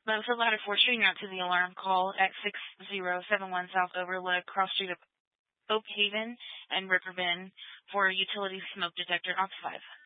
But fill out a 4 shooting out to the alarm call at 6071 South Overlook, cross street of Oak Haven and Riverbend for utility smoke detector Ops 5.